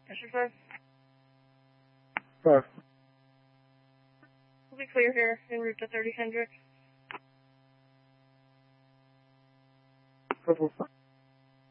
Mission 5. 5. We'll be clear here, en route to 30 Hendricks. 545.